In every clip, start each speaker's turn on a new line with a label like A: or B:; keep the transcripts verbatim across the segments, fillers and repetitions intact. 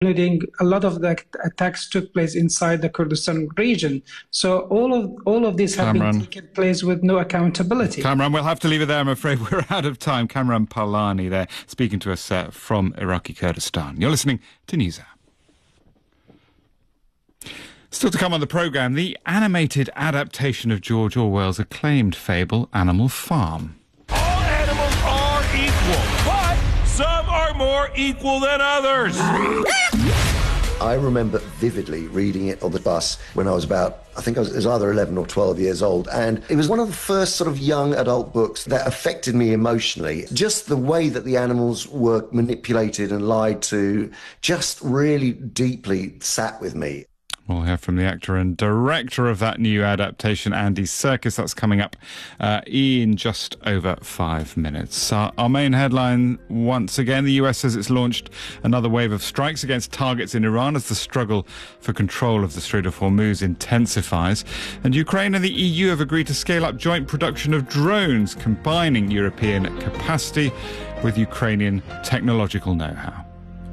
A: including a lot of the attacks took place inside the Kurdistan region. So all of all of these have
B: Kamran.
A: been taken place with no accountability.
B: Kamran, we'll have to leave it there. I'm afraid we're out of time. Kamran Parlani there, speaking to us uh, from Iraqi Kurdistan. You're listening to NewsHour. Still to come on the programme, the animated adaptation of George Orwell's acclaimed fable Animal Farm.
C: All animals are equal, but some are more equal than others.
D: I remember vividly reading it on the bus when I was about, I think I was, it was either eleven or twelve years old. And it was one of the first sort of young adult books that affected me emotionally. Just the way that the animals were manipulated and lied to just really deeply sat with me.
B: We'll hear from the actor and director of that new adaptation, Andy Serkis. That's coming up uh, in just over five minutes. Uh, our main headline, once again, the U S says it's launched another wave of strikes against targets in Iran as the struggle for control of the Strait of Hormuz intensifies. And Ukraine and the E U have agreed to scale up joint production of drones, combining European capacity with Ukrainian technological know-how.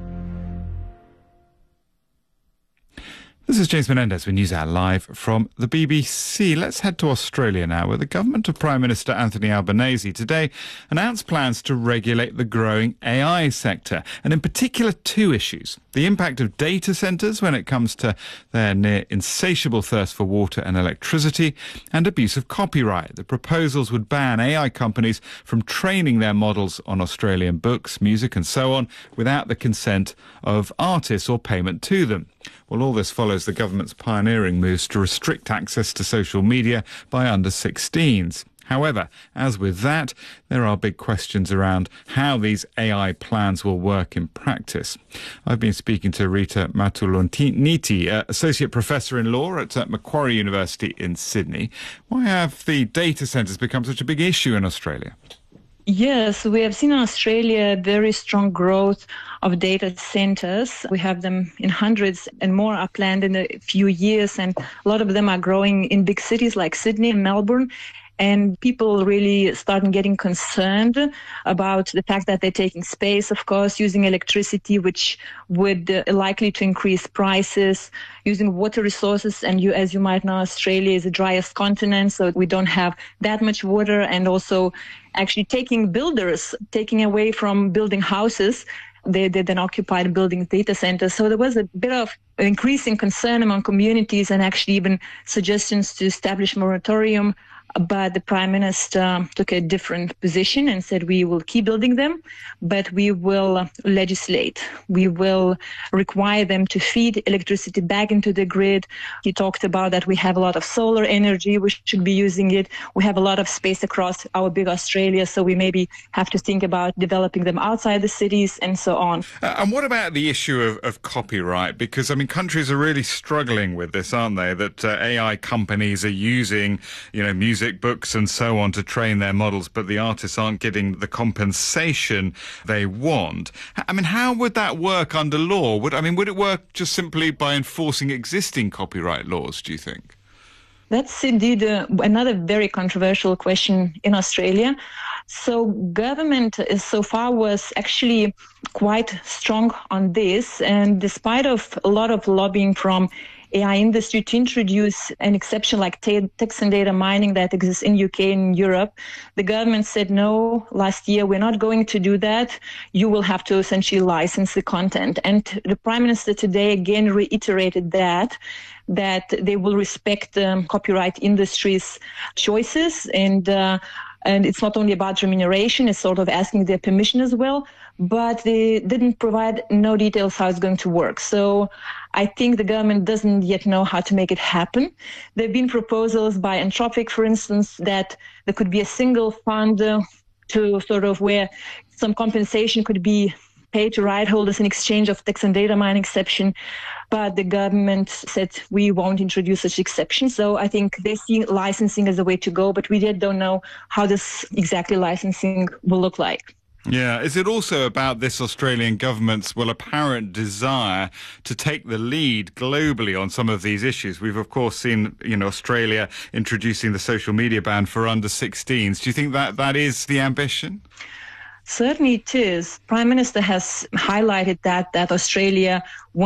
B: This is James Menendez with NewsHour live from the B B C. Let's head to Australia now, where the government of Prime Minister Anthony Albanese today announced plans to regulate the growing A I sector, and in particular two issues: the impact of data centres when it comes to their near insatiable thirst for water and electricity, and abuse of copyright. The proposals would ban A I companies from training their models on Australian books, music and so on without the consent of artists or payment to them. Well, all this follows the government's pioneering moves to restrict access to social media by under sixteens. However, as with that, there are big questions around how these A I plans will work in practice. I've been speaking to Rita Matuloniti, uh, Associate Professor in Law at uh, Macquarie University in Sydney. Why have the data centres become such a big issue in Australia?
E: Yes, we have seen in Australia very strong growth of data centers. We have them in hundreds and more are planned in a few years, and a lot of them are growing in big cities like Sydney and Melbourne. And people really start getting concerned about the fact that they're taking space, of course, using electricity, which would uh, likely to increase prices, using water resources. And you, as you might know, Australia is the driest continent, so we don't have that much water. And also actually taking builders, taking away from building houses, they, they then occupied building data centers. So there was a bit of increasing concern among communities and actually even suggestions to establish a moratorium. But the Prime Minister took a different position and said we will keep building them, but we will legislate. We will require them to feed electricity back into the grid. He talked about that we have a lot of solar energy, we should be using it. We have a lot of space across our big Australia, so we maybe have to think about developing them outside the cities and so on.
B: Uh, and what about the issue of, of copyright? Because, I mean, countries are really struggling with this, aren't they? That uh, A I companies are using, you know, music Music, books and so on to train their models, but the artists aren't getting the compensation they want. I mean, how would that work under law? Would I mean, would it work just simply by enforcing existing copyright laws, do you think?
E: That's indeed uh, another very controversial question in Australia. So government uh, so far was actually quite strong on this, and despite of a lot of lobbying from A I industry to introduce an exception like text and data mining that exists in U K and Europe, the government said no last year, we're not going to do that. You will have to essentially license the content. And the Prime Minister today again reiterated that, that they will respect the um, copyright industry's choices. And uh, and it's not only about remuneration, it's sort of asking their permission as well. But they didn't provide no details how it's going to work. So I think the government doesn't yet know how to make it happen. There have been proposals by Anthropic, for instance, that there could be a single fund uh, to sort of where some compensation could be paid to right holders in exchange of text and data mining exception. But the government said we won't introduce such exception. So I think they see licensing as a way to go, but we yet don't know how this exactly licensing will look like.
B: Yeah. Is it also about this Australian government's, well, apparent desire to take the lead globally on some of these issues? We've, of course, seen, you know, Australia introducing the social media ban for under sixteens. Do you think that that is the ambition?
E: Certainly it is. Prime Minister has highlighted that, that Australia